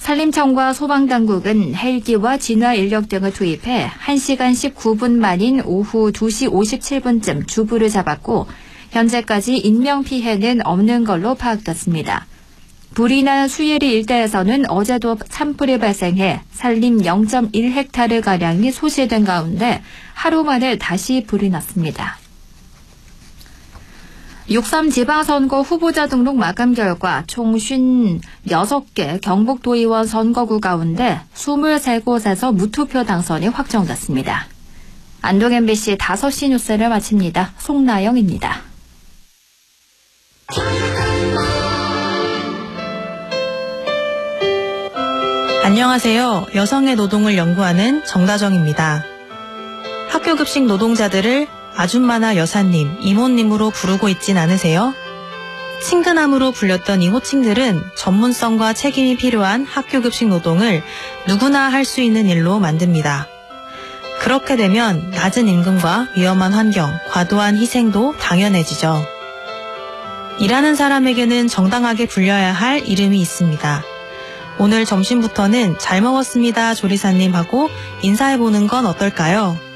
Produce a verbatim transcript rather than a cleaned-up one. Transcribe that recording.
산림청과 소방당국은 헬기와 진화 인력 등을 투입해 한 시간 십구 분 만인 오후 두 시 오십칠 분쯤 주부를 잡았고 현재까지 인명피해는 없는 걸로 파악됐습니다. 불이 난 수예리 일대에서는 어제도 산불이 발생해 산림 영 점 일 헥타르가량이 소실된 가운데 하루 만에 다시 불이 났습니다. 육삼 지방선거 후보자 등록 마감 결과 총 오십육 개 경북도의원 선거구 가운데 이십삼 곳에서 무투표 당선이 확정됐습니다. 안동 엠비씨 다섯 시 뉴스를 마칩니다. 송나영입니다. 안녕하세요. 여성의 노동을 연구하는 정다정입니다. 학교급식 노동자들을 아줌마나 여사님, 이모님으로 부르고 있진 않으세요? 친근함으로 불렸던 이 호칭들은 전문성과 책임이 필요한 학교급식 노동을 누구나 할 수 있는 일로 만듭니다. 그렇게 되면 낮은 임금과 위험한 환경, 과도한 희생도 당연해지죠. 일하는 사람에게는 정당하게 불려야 할 이름이 있습니다. 오늘 점심부터는 잘 먹었습니다 조리사님 하고 인사해보는 건 어떨까요?